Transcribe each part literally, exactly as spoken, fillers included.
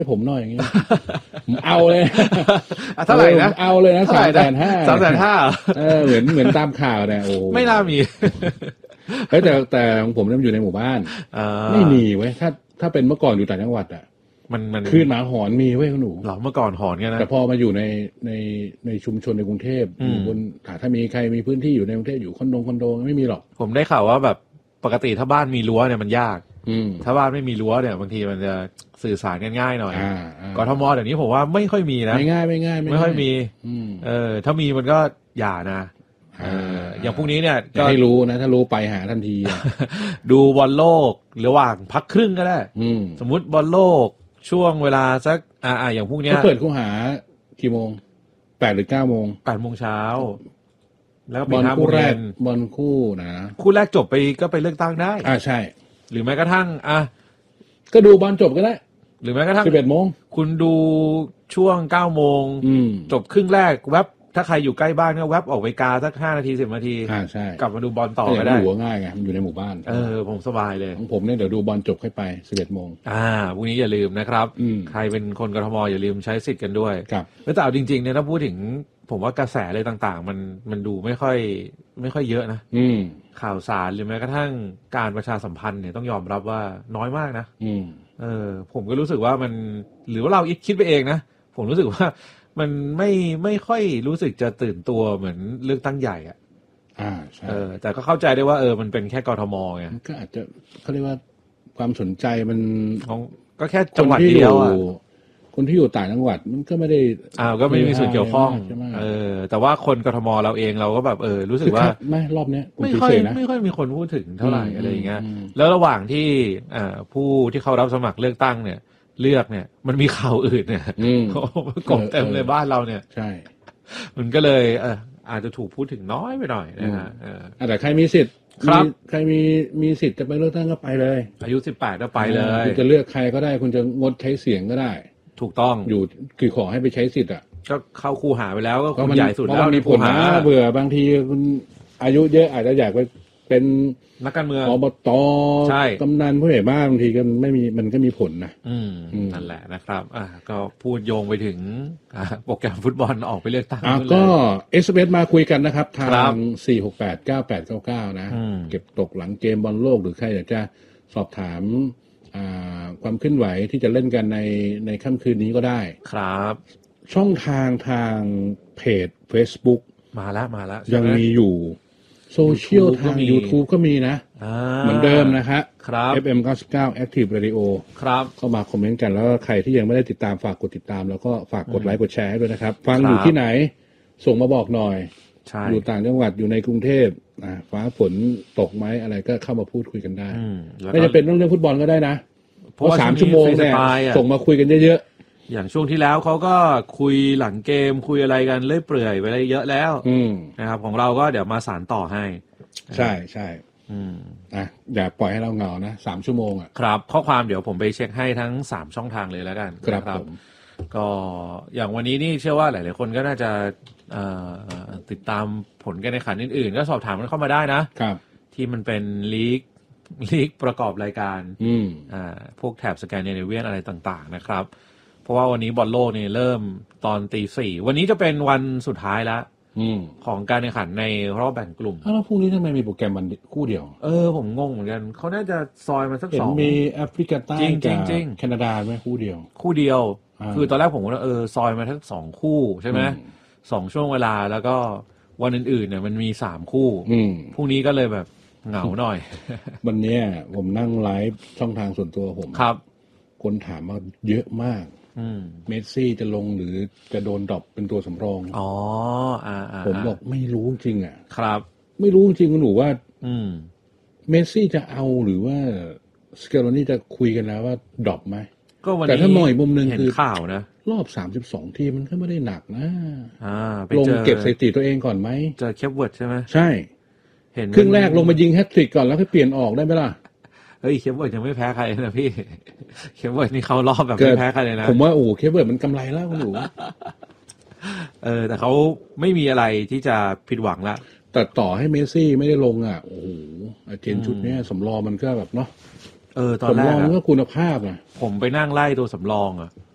ให้ผมหน่อยอย่างเงี้ยผมเอาเลยเท่าไหร่นะเอาเลยนะสามแสนห้าสามแสนห้าเออเหมือนเหมือนตามข่าวเนี่ยโอ้ไม่น่ามีเฮ้ยแต่แต่ของผมเนี่ยอยู่ในหมู่บ้านไม่มีเว้ยถ้าถ้าเป็นเมื่อก่อนอยู่ต่างจังหวัดอ่ะมันมันคืนหมาหอนมีเว้ยคุณหนูหรอเมื่อก่อนหอนกันนะแต่พอมาอยู่ในในในชุมชนในกรุงเทพอยู่บนถ้ามีใครมีพื้นที่อยู่ในกรุงเทพอยู่คอนโดคอนโดไม่มีหรอกผมได้ข่าวว่าแบบปกติถ้าบ้านมีรั้วเนี่ยมันยากถ้าบ้านไม่มีรั้วเนี่ยบางทีมันจะสื่อสารกันง่ายหน่อยกทมเดี๋ยวนี้ผมว่าไม่ค่อยมีนะไม่ง่ายไม่ง่ายไม่ค่อยมีเออถ้ามีมันก็อย่านะเอออย่างพวกนี้เนี่ยก็ให้รู้นะถ้ารู้ไปหาทันทีดูบอลโลกระหว่างพักครึ่งก็ได้สมมุติบอลโลกช่วงเวลาสักอ่าอย่างพวกเนี้ยเขาเปิดคู่หากี่โมงแปดหรือเก้าโมงแปดโมงเช้าแล้วบอลคู่แรกบอลคู่นะคู่แรกจบไปก็ไปเลือกตั้งได้อ่าใช่หรือแม้กระทั่งอ่ะก็ดูบอลจบก็ได้หรือแม้กระทั่งสิบเอ็ดโมงคุณดูช่วงเก้าโมงจบครึ่งแรกแวบถ้าใครอยู่ใกล้บ้านก็แวบออกไปกาสักห้านาทีสิบนาทีอ่าใช่กลับมาดูบอลต่อก็ได้หัวง่ายไงมันอยู่ในหมู่บ้านเออผมสบายเลยของผมเนี่ยเดี๋ยวดูบอลจบค่อยไปสิบเอ็ดโมงอ่าพรุ่งนี้อย่าลืมนะครับใครเป็นคนกทมอย่าลืมใช้สิทธิ์กันด้วยครับแต่เอาจริงๆเนี่ยถ้าพูดถึงผมว่ากระแสอะไรต่างๆมันมันดูไม่ค่อยไม่ค่อยเยอะนะอืมข่าวสารหรือแม้กระทั่งการประชาสัมพันธ์เนี่ยต้องยอมรับว่าน้อยมากนะอืมเออผมก็รู้สึกว่ามันหรือว่าเราคิดไปเองนะผมรู้สึกว่ามันไม่ไม่ค่อยรู้สึกจะตื่นตัวเหมือนเลือกตั้งใหญ่อ่ะอ่าใช่เออแต่ก็เข้าใจได้ว่าเออมันเป็นแค่กทมไงก็อาจจะเขาเรียกว่าความสนใจมันของก็แค่จังหวัดเดียวอ่ะคนที่อยู่ต่างจังหวัดมันก็ไม่ได้อ้าวก็ไม่มีส่วนเกี่ยวข้องเออแต่ว่าคนกทมเราเองเราก็แบบเออรู้สึกว่าไม่รอบเนี้ยไม่ค่อยไม่ค่อยมีคนพูดถึงเท่าไหร่อะไรอย่างเงี้ยแล้วระหว่างที่อ่าผู้ที่เขารับสมัครเลือกตั้งเนี่ยเลือกเนี่ยมันมีข่าวอื่นเนี่ยกบเต็มเลยบ้านเราเนี่ยใช่มันก็เลยเอออาจจะถูกพูดถึงน้อยไปหน่อยนะฮะเออแต่ใครมีสิทธิ์ครับใครมีมีสิทธิ์จะไปเลือกตั้งก็ไปเลยอายุสิบแปดก็ไปเลยคุณจะเลือกใครก็ได้คุณจะงดใช้เสียงก็ได้ถูกต้องอยู่คือขอให้ไปใช้สิทธิ์อ่ะก็เข้าคูหาไปแล้วก็คุณใหญ่สุดแล้วมีผลนะเบื่อบางทีคุณอายุเยอะอาจจะอยากไปเป็นนักการเมืองอบตกำนันผู้ใหญ่บ้านบางทีก็ไม่มีมันก็มีผลนะอืมนั่นแหละนะครับอ่าก็พูดโยงไปถึงอ่าโปรแกรมฟุตบอลออกไปเลือกตั้งอ่าก็ เอส เอ็ม เอส มาคุยกันนะครับทางสี่ หก แปด เก้า แปด เก้า เก้านะเก็บตกหลังเกมบอลโลกหรือใครอยากจะสอบถามความเคลื่อนไหวที่จะเล่นกันในในค่ำคืนนี้ก็ได้ครับช่องทางทางเพจ Facebook มาแล้วมาแล้วยังมีอยู่โซเชียลทาง YouTube ก็มีนะเหมือนเดิมนะฮะ เอฟ เอ็ม เก้าสิบเก้า Active Radio ครับเข้ามาคอมเมนต์กันแล้วใครที่ยังไม่ได้ติดตามฝากกดติดตามแล้วก็ฝากกดไลค์กดแชร์ให้ด้วยนะครับฟังอยู่ที่ไหนส่งมาบอกหน่อยอยู่ต่างจังหวัดอยู่ในกรุงเทพฟ้าฝนตกไหมอะไรก็เข้ามาพูดคุยกันได้ไม่จะเป็นเรื่องเรื่องฟุตบอลก็ได้นะเพราะสามชั่วโมงเนี่ยส่งมาคุยกันเยอะๆอย่างช่วงที่แล้วเขาก็คุยหลังเกมคุยอะไรกันเลื่อยเปื่อยไปอะไรเยอะแล้วนะครับของเราก็เดี๋ยวมาสานต่อให้ใช่ใช่อ่ะอย่าปล่อยให้เราเหงานะสามชั่วโมงอ่ะครับข้อความเดี๋ยวผมไปเช็คให้ทั้งสามช่องทางเลยแล้วกันครับก็อย่างวันนี้นี่เชื่อว่าหลายๆคนก็น่าจะติดตามผลการแข่งขันอื่นๆก็สอบถามกันเข้ามาได้นะครับที่มันเป็นลีกลีกประกอบรายการอ่าพวกแถบสแกนดิเนเวียนอะไรต่างๆนะครับเพราะว่าวันนี้บอลโลกนี่เริ่มตอนตีสี่วันนี้จะเป็นวันสุดท้ายแล้วของการแข่งขันในรอบแบ่งกลุ่มแล้วพรุ่งนี้ทำไมมีโปรแกรมวันคู่เดียวเออผมงงเหมือนกันเขาน่าจะซอยมาสักสองมีแอฟริกาใต้กับแคนาดาไหมคู่เดียวคู่เดียวคือตอนแรกผมว่าเออซอยมาทั้งสองคู่ใช่ไหมสองช่วงเวลาแล้วก็วันอื่นๆเนี่ยมันมีสามคู่พรุ่งนี้ก็เลยแบบเหงาหน่อยวันนี้ผมนั่งไลฟ์ช่องทางส่วนตัวผมครับคนถามมาเยอะมากเมสซี่จะลงหรือจะโดนดรอปเป็นตัวสำรองอ๋ออ่าผมบอกไม่รู้จริงอ่ะครับไม่รู้จริงคุณหนูว่าเมสซี่จะเอาหรือว่าสเกลนี่จะคุยกันแล้วว่าดรอปไหมก็วันนี้แต่ถ้ามองอีกมุมนึงคือข่าวนะรอบสามสิบสองทีมันก็ไม่ได้หนักนะอ่าลงเก็บสถิติตัวเองก่อนไหมเจอเคปเวิร์ดใช่ไหมใช่เห็นครึ่งแรกลงมายิงแฮตทริกก่อนแล้วค่อยเปลี่ยนออกได้ไหมล่ะเฮ้ยเคปเวิร์ดยังไม่แพ้ใครนะพี่เคปเวิร์ดนี่เขารอบแบบไม่แพ้ใครเลยนะผมว่าโอ้เคปเวิร์ดมันกำไรแล้วคุณหนูเออแต่เขาไม่มีอะไรที่จะผิดหวังละแต่ต่อให้เมสซี่ไม่ได้ลงอ่ะโอ้โหเจนชุดนี้สำรองมันก็แบบเนาะเออตอนแรกสำรองมันก็คุณภาพนะผมไปนั่งไล่ตัวสำรองอ่ะ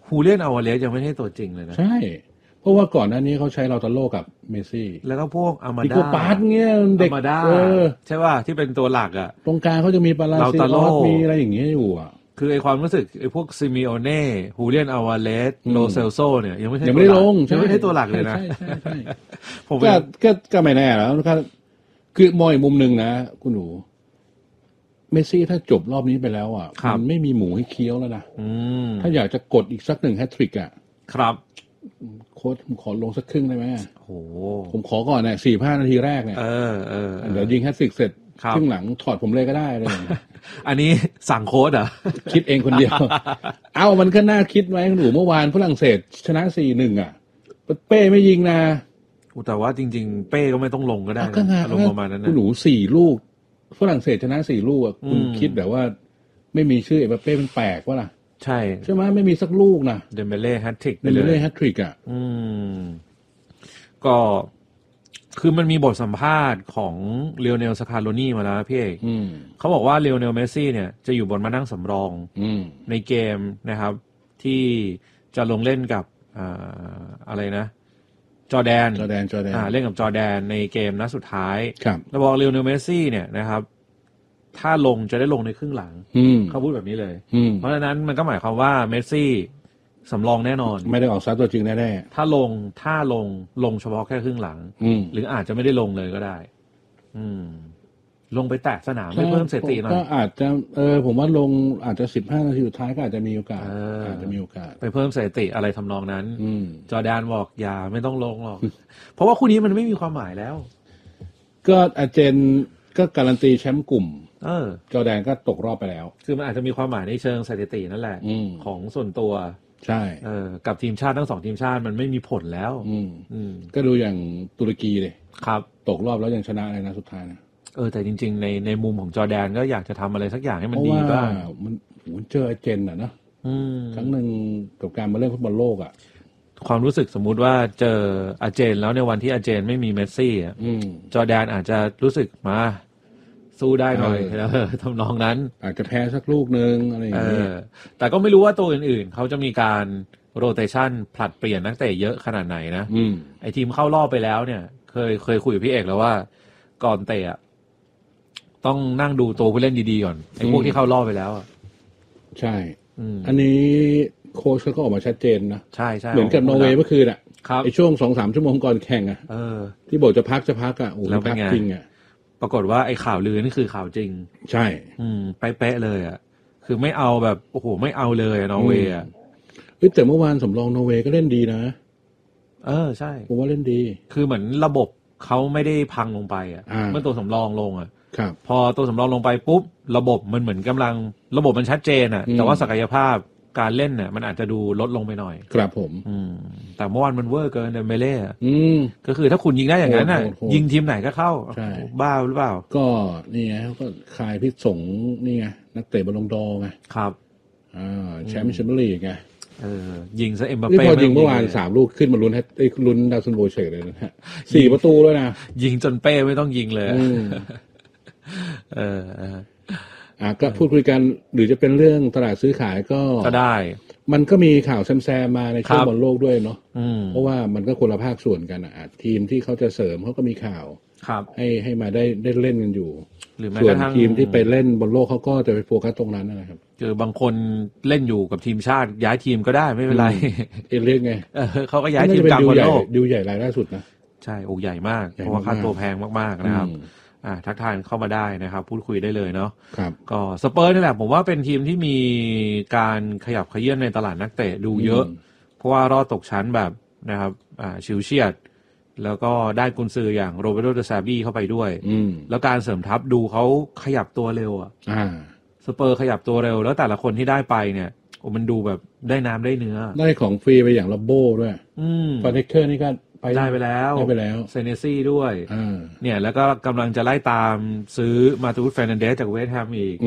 ฮูเลียนอัลวาเรซยังไม่ใช่ตัวจริงเลยนะใช่เพราะว่าก่อนหน้านี้เขาใช้ลาตาโลกับเมสซี่แล้วก็พวกอามาดาดิโกปาร์ตเงี้ยเด็กเออใช่ป่ะที่เป็นตัวหลักอ่ะตรงกลางเขาจะมีปาราซิโอมีอะไรอย่างเงี้ยอยู่อ่ะคือไอความรู้สึกไอพวกซิมิโอเน่ฮูเลียนอัลวาเรซโลเซลโซเนี่ยยังไม่ใช่ยังไม่ได้ลงยังไม่ใช่ตัวหลักเลยนะใช่ใช่ผมก็ก็ก็ไม่แน่แล้วนะครับคือมองอีกมุมหนึ่งนะคุณหนูเมสซี่ถ้าจบรอบนี้ไปแล้วอ่ะมันไม่มีหมูให้เคี้ยวแล้วนะถ้าอยากจะกดอีกสักหนึ่งแฮตทริกอ่ะครับโค้ชผมขอลงสักครึ่งได้ไหมโอ้โหผมขอก่อนเนี่ยสี่ห้านาทีแรกเนี่ยเออเออเดี๋ยวยิงแฮตทริกเสร็จครึ่งหลังถอดผมเลยก็ได้เลยอันนี้สั่งโค้ชเหรอคิดเองคนเดียวเอ้ามันก็น่าคิดไหมหนูเมื่อวานฝรั่งเศสชนะ สี่หนึ่ง อ่ะเป้ไม่ยิงนะแต่ว่าจริงๆเป้ก็ไม่ต้องลงก็ได้นะลงประมาณนั้นนะหนูสี่ลูกฝรั่งเศสชนะสี่ลูกอ่ะคุณคิดแบบว่าไม่มีชื่อเอ็มบัปเป้มันแปลกวะล่ะใช่ใช่ไหมไม่มีสักลูกนะเดมเบเล่แฮตทริกเดมเบเล่แฮตทริกอ่ะอืมก็คือมันมีบทสัมภาษณ์ของเลโอเนลสคาโลนีมาแล้วพี่เอกเขาบอกว่าเลโอเนลเมสซี่เนี่ยจะอยู่บนมานั่งสำรองในเกมนะครับที่จะลงเล่นกับอ่าอะไรนะจอร์แดนจอร์แดนจอร์แดนอ่าเล่นกับจอร์แดนในเกมนัดสุดท้ายครับแล้วบอกเลโอเนลเมสซี่เนี่ยนะครับถ้าลงจะได้ลงในครึ่งหลังเขาพูดแบบนี้เลยเพราะฉะนั้นมันก็หมายความว่าเมสซี่สำรองแน่นอนไม่ได้ออกซัดตัวจริงแน่ๆถ้าลงถ้าลงลงเฉพาะแค่ครึ่งหลังหรืออาจจะไม่ได้ลงเลยก็ได้อืมลงไปแตะสนามไม่เพิ่มสถิติหน่อยก็อาจจะเออผมว่าลงอาจจะสิบห้านาทีสุดท้ายก็อาจจะมีโอกาสอาจจะมีโอกาสไปเพิ่มสถิติอะไรทำนองนั้นจอร์แดนบอกอย่าไม่ต้องลงหรอกเพราะว่าคู่นี้มันไม่มีความหมายแล้วก็อาเจนก็การันตีแชมป์กลุ่มเออจอร์แดนก็ตกรอบไปแล้วคือมันอาจจะมีความหมายในเชิงสถิตินั่นแหละของส่วนตัวใช่เออกับทีมชาติทั้งสองทีมชาติมันไม่มีผลแล้วอืมอืมก็ดูอย่างตุรกีเลยครับตกรอบแล้วยังชนะอะไรนะสุดท้ายนะเออแต่จริงๆในในมุมของจอร์แดนก็อยากจะทำอะไรสักอย่างให้มันดีบ้างมันมันเจอไอเจนอ่ะนะครั้งหนึ่งกับการมาเล่นฟุตบอลโลกอ่ะความรู้สึกสมมุติว่าเจออาเจนแล้วในวันที่อาเจนไม่มีเมสซี่อ่ะจอร์แดนอาจจะรู้สึกมาสู้ได้หน่อยทำนองนั้นอาจจะแพ้สักลูกนึงอะไรอย่างเงี้ยแต่ก็ไม่รู้ว่าตัวอื่นๆเขาจะมีการโรเตชันผลัดเปลี่ยนนักเตะเยอะขนาดไหนนะไอทีมเข้ารอบไปแล้วเนี่ยเคยเคยคุยกับพี่เอกแล้วว่าก่อนเตะต้องนั่งดูตัวผู้เล่นดีๆก่อนไอ้พวกที่เข้ารอบไปแล้วอ่ะใช่อันนี้โค้ชเขาก็ออกมาชัดเจนนะใช่ใช่เหมือนกับนอร์เวย์เมื่อคืนอ่ะไอ้ช่วงสองสามชั่วโมงก่อนแข่งอ่ะที่บอกจะพักจะพักอ่ะโอ้โหพักจริงอ่ะปรากฏว่าไอ้ข่าวลือนี่คือข่าวจริงใช่อืมเป๊ะๆเลยอ่ะคือไม่เอาแบบโอ้โหไม่เอาเลยนอร์เวย์อ่ะเฮ้ยแต่เมื่อวานสำรองนอร์เวย์ก็เล่นดีนะเออใช่ผมว่าเล่นดีคือเหมือนระบบเขาไม่ได้พังลงไปอ่ะเมื่อตัวสำรองลงอ่ะพอตัวสำรองลงไปปุ๊บระบบมันเหมือนกำลังระบบมันชัดเจนอ่ะแต่ว่าศักยภาพการเล่นเนี่ยมันอาจจะดูลดลงไปหน่อยครับผมอืมแต่เมื่อวานมันเวอร์เกินเดมเบเล่ก็คือถ้าคุณยิงได้อย่างนั้นน่ะยิงทีมไหนก็เข้าบ้าหรือเปล่าก็นี่ไงเขาก็คายพิษสงนี่ไงนักเตะบอลงดอไงครับอ่าแชมป์แชมเปี้ยนลีกไงเออยิงซะเอ็มบัปเป้นี่พอยิงเมื่อวานสามลูกขึ้นมาลุ้นให้ลุ้นดาวซันโบเชกเลยนะฮะสี่ประตูด้วยนะยิงจนเป้ไม่ต้องยิงเลยเอออ่ะก็พูดคุยกันหรือจะเป็นเรื่องตลาดซื้อขายก็ก็ได้มันก็มีข่าวแซมๆมาในช่วงบอลโลกด้วยเนาะเพราะว่ามันก็คนละภาคส่วนกันอ่ะทีมที่เขาจะเสริมเขาก็มีข่าวให้ให้มาได้ได้เล่นกันอยู่ส่วนทีมที่ไปเล่นบอลโลกเขาก็จะไปโฟกัสตรงนั้นนะครับคือบางคนเล่นอยู่กับทีมชาติย้ายทีมก็ได้ไม่เป็นไรเอเล่นไงเขาก็ย้ายทีมกลางบอลโลกดิวใหญ่รายล่าสุดนะใช่อกใหญ่มากเพราะว่าค่าตัวแพงมากๆนะครับอ่าทักทายเข้ามาได้นะครับพูดคุยได้เลยเนาะครับก็สเปอร์นี่แหละผมว่าเป็นทีมที่มีการขยับเขยื้อนในตลาดนักเตะดูเยอะเพราะว่ารอดตกชั้นแบบนะครับอ่าชิวเชียดแล้วก็ได้กุนซืออย่างโรเบโต เดซาบี้เข้าไปด้วยแล้วการเสริมทัพดูเขาขยับตัวเร็วอ่ะสเปอร์ขยับตัวเร็วแล้วแต่ละคนที่ได้ไปเนี่ยโอ้มันดูแบบได้น้ำได้เนื้อได้ของฟรีไปอย่างลับโบ้ด้วยฟาเนเคอร์นี่ก็ได้ไปแล้วได้ไปแล้วเซเนซี่ด้วยเนี่ยแล้วก็กำลังจะไล่ตามซื้อมาตูสเฟรนันเดสจากเวสต์แฮมอีก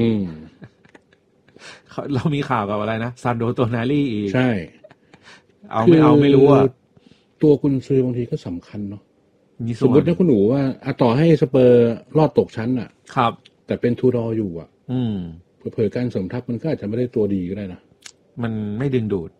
เรามีข่าวกับอะไรนะซันโดโตนาลี่อีกใช่เอาไม่เอาไม่รู้อ่ะตัวกุนซือบางทีก็สำคัญเนาะสมมตินะคุณหนูว่าต่อให้สเปอร์รอดตกชั้นอ่ะครับแต่เป็นทูดออยู่อ่ะเผยการเสริมทัพมันก็อาจจะไม่ได้ตัวดีก็ได้นะมันไม่ดึงดูด